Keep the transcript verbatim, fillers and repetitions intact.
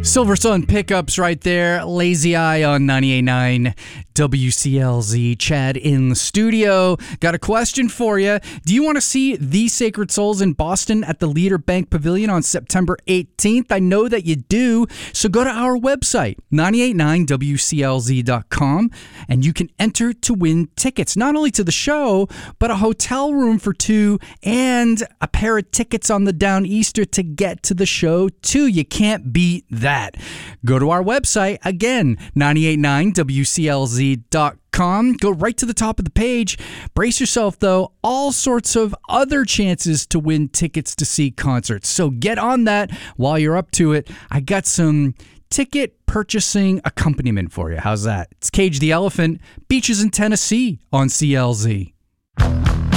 Silver Sun Pickups right there. Lazy Eye on ninety-eight point nine W C L Z. Chad in the studio. Got a question for you. Do you want to see The Sacred Souls in Boston at the Leader Bank Pavilion on September eighteenth? I know that you do. So go to our website, nine eight nine W C L Z dot com, and you can enter to win tickets, not only to the show, but a hotel room for two and a pair of tickets on the Down Easter to get to the show, too. You can't beat that. Go to our website, again, nine eight nine W C L Z dot com. Go right to the top of the page. Brace yourself, though. All sorts of other chances to win tickets to see concerts. So get on that while you're up to it. I got some ticket purchasing accompaniment for you. How's that? It's Cage the Elephant, Beaches in Tennessee on C L Z.